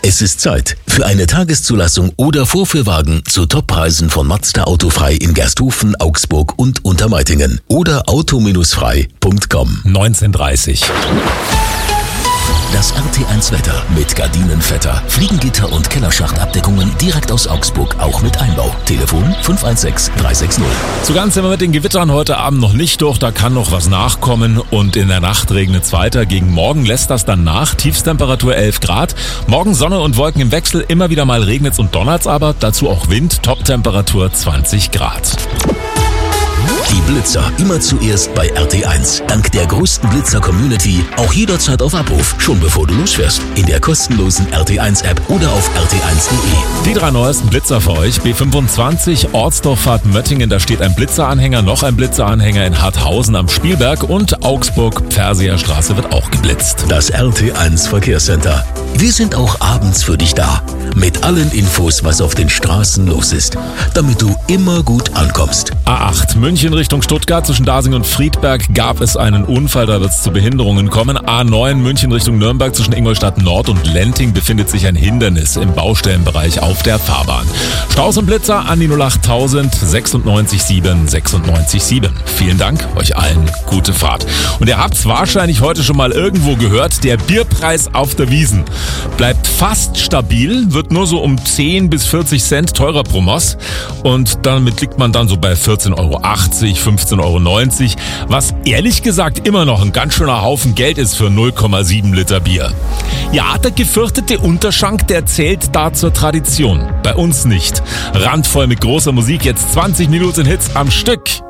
Es ist Zeit für eine Tageszulassung oder Vorführwagen zu Toppreisen von Mazda Autofrei in Gersthofen, Augsburg und Untermeitingen oder auto-frei.com. 19:30. Das RT1 Wetter mit Gardinenvetter, Fliegengitter und Kellerschachtabdeckungen direkt aus Augsburg, auch mit Einbau. Telefon 516 360. So ganz sind wir mit den Gewittern heute Abend noch nicht durch, da kann noch was nachkommen und in der Nacht regnet es weiter. Gegen morgen lässt das dann nach, Tiefstemperatur 11 Grad. Morgen Sonne und Wolken im Wechsel, immer wieder mal regnet's und donnert's aber, dazu auch Wind, Toptemperatur 20 Grad. Die Blitzer immer zuerst bei RT1. Dank der größten Blitzer-Community auch jederzeit auf Abruf, schon bevor du losfährst. In der kostenlosen RT1-App oder auf rt1.de. Die 3 neuesten Blitzer für euch. B25 Ortsdorf-Fahrt Möttingen, da steht ein Blitzeranhänger, noch ein Blitzeranhänger in Harthausen am Spielberg und Augsburg-Pferseer-Straße wird auch geblitzt. Das RT1 Verkehrscenter. Wir sind auch abends für dich da. Mit allen Infos, was auf den Straßen los ist. Damit du immer gut ankommst. A8 München Richtung Stuttgart, zwischen Dasing und Friedberg gab es einen Unfall, da wird es zu Behinderungen kommen. A9 München Richtung Nürnberg, zwischen Ingolstadt Nord und Lenting befindet sich ein Hindernis im Baustellenbereich auf der Fahrbahn. Staus und Blitzer an die 08000 96 7 96 7. Vielen Dank, euch allen gute Fahrt. Und ihr habt's wahrscheinlich heute schon mal irgendwo gehört, der Bierpreis auf der Wiesn bleibt fast stabil, wird nur so um 10 bis 40 Cent teurer pro Moss und damit liegt man dann so bei 14,80 Euro, 15,90 Euro, was ehrlich gesagt immer noch ein ganz schöner Haufen Geld ist für 0,7 Liter Bier. Ja, der gefürchtete Unterschank, der zählt da zur Tradition. Bei uns nicht. Randvoll mit großer Musik, jetzt 20 Minuten Hits am Stück.